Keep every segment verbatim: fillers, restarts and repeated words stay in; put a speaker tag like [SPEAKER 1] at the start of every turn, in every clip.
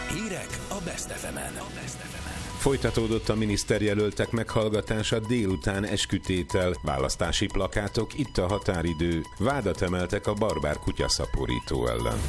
[SPEAKER 1] Hírek a Best ef emen.
[SPEAKER 2] Folytatódott a miniszterjelöltek meghallgatása, délután eskütétel, választási plakátok, itt a határidő. Vádat emeltek a barbár kutyaszaporító ellen.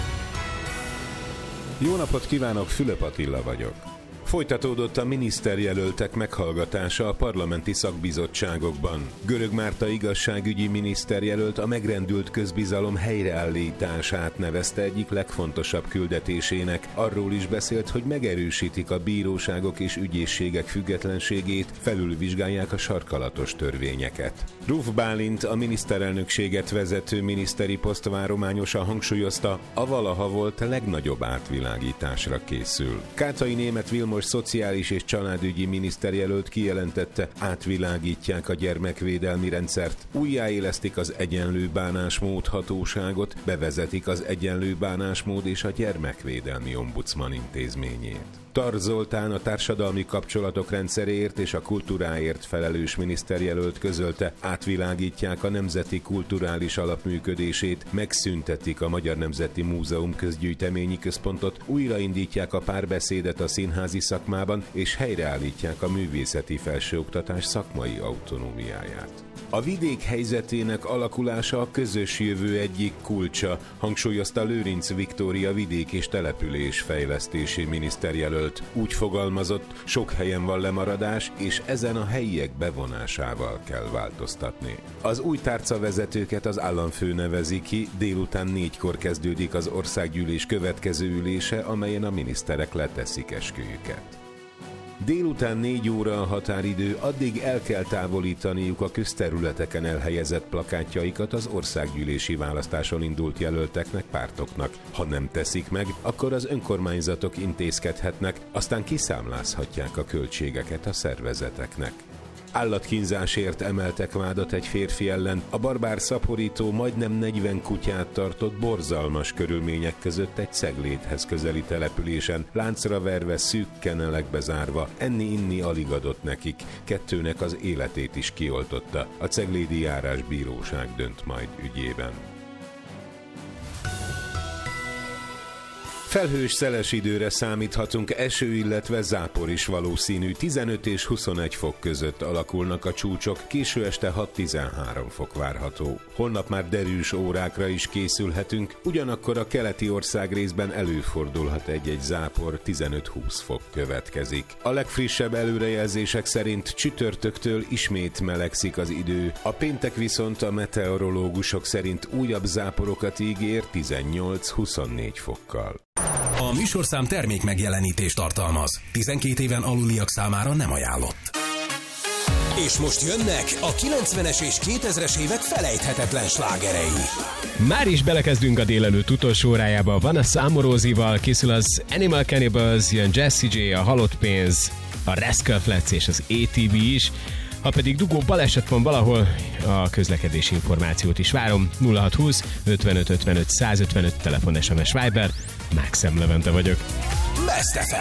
[SPEAKER 2] Jó napot kívánok, Fülöp Attila vagyok. Folytatódott a miniszterjelöltek meghallgatása a parlamenti szakbizottságokban. Görög Márta igazságügyi miniszterjelölt a megrendült közbizalom helyreállítását nevezte egyik legfontosabb küldetésének. Arról is beszélt, hogy megerősítik a bíróságok és ügyészségek függetlenségét, felülvizsgálják a sarkalatos törvényeket. Ruf Bálint, a miniszterelnökséget vezető miniszteri posztvárományosan hangsúlyozta, a valaha volt legnagyobb átvilágításra készül. Kátai Németh Vilmos szociális és családügyi miniszterjelölt kijelentette, átvilágítják a gyermekvédelmi rendszert, újjáélesztik az egyenlő bánásmód hatóságot, bevezetik az egyenlő bánásmód és a gyermekvédelmi ombudsman intézményét. Tar Zoltán, a társadalmi kapcsolatok rendszeréért és a kultúráért felelős miniszterjelölt közölte, átvilágítják a Nemzeti Kulturális Alap működését, megszüntetik a Magyar Nemzeti Múzeum közgyűjteményi központot, újraindítják a párbeszédet a színházi szakmában és helyreállítják a művészeti felsőoktatás szakmai autonómiáját. A vidék helyzetének alakulása a közös jövő egyik kulcsa, hangsúlyozta Lőrinc Viktória vidék és település fejlesztési miniszterjelölt. Úgy fogalmazott, sok helyen van lemaradás, és ezen a helyiek bevonásával kell változtatni. Az új tárcavezetőket az államfő nevezi ki, délután négykor kezdődik az országgyűlés következő ülése, amelyen a miniszterek leteszik esküjüket. Délután négy óra a határidő, addig el kell távolítaniuk a közterületeken elhelyezett plakátjaikat az országgyűlési választáson indult jelölteknek, pártoknak. Ha nem teszik meg, akkor az önkormányzatok intézkedhetnek, aztán kiszámlázhatják a költségeket a szervezeteknek. Állatkínzásért emeltek vádat egy férfi ellen. A barbár szaporító majdnem negyven kutyát tartott borzalmas körülmények között egy Ceglédhez közeli településen, láncra verve, szűk kenelekbe zárva. Enni-inni alig adott nekik, kettőnek az életét is kioltotta. A ceglédi járásbíróság dönt majd ügyében. Felhős, szeles időre számíthatunk, eső, illetve zápor is valószínű. tizenöt és huszonegy fok között alakulnak a csúcsok, késő este hat-tizenhárom fok várható. Holnap már derűs órákra is készülhetünk, ugyanakkor a keleti országrészben előfordulhat egy-egy zápor, tizenöt-húsz fok következik. A legfrissebb előrejelzések szerint csütörtöktől ismét melegszik az idő, a péntek viszont a meteorológusok szerint újabb záporokat ígér tizennyolc-huszonnégy fokkal.
[SPEAKER 1] A műsorszám termék megjelenítést tartalmaz. tizenkét éven aluliak számára nem ajánlott. És most jönnek a kilencvenes és kétezres évek felejthetetlen slágerei.
[SPEAKER 3] Már is belekezdünk a délelőtt utolsó órájába. Van a Samorozival, készül az Animal Cannibals, jön Jessie J, a Halott Pénz, a Rascal Flatts és az á té bé is. Ha pedig dugó baleset van valahol, a közlekedési információt is várom. nulla hatszázhúsz ötvenöt ötvenöt százötvenöt telefon, es em es Viber. Mákszem Levente vagyok.
[SPEAKER 1] Best ef em.